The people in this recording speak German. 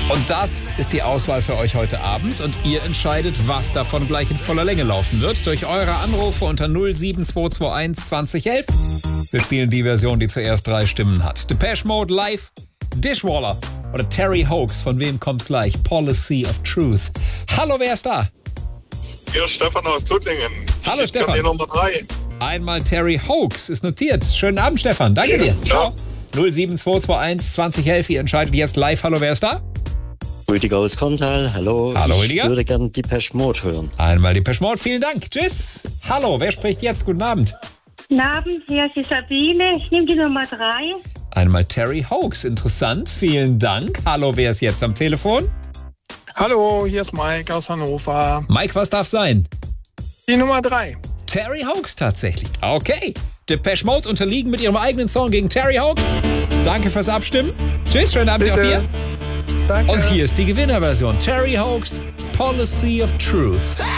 Und das ist die Auswahl für euch heute Abend. Und ihr entscheidet, was davon gleich in voller Länge laufen wird. Durch eure Anrufe unter 07221 2011. Wir spielen die Version, die zuerst 3 Stimmen hat. Depeche Mode live, Dishwaller oder Terry Hoax. Von wem kommt gleich? Policy of Truth. Hallo, wer ist da? Hier ist Stefan aus Tuttlingen. Hallo, ich Stefan. Die Nummer 3. Einmal Terry Hoax ist notiert. Schönen Abend, Stefan. Danke dir. Ciao. 07221 2011. Ihr entscheidet jetzt live. Hallo, wer ist da? Rüdiger aus Korntal, hallo. Hallo, Rüdiger. Ich würde gerne Depeche Mode hören. Einmal Depeche Mode. Vielen Dank. Tschüss. Hallo, wer spricht jetzt? Guten Abend. Guten Abend, hier ist die Sabine. Ich nehme die Nummer 3. Einmal Terry Hoax. Interessant. Vielen Dank. Hallo, wer ist jetzt am Telefon? Hallo, hier ist Mike aus Hannover. Mike, was darf sein? Die Nummer 3. Terry Hoax tatsächlich. Okay. Depeche Mode unterliegen mit ihrem eigenen Song gegen Terry Hoax. Danke fürs Abstimmen. Tschüss, schönen Abend auch dir. Danke. Und hier ist die Gewinnerversion. Terry Hoax, Policy of Truth.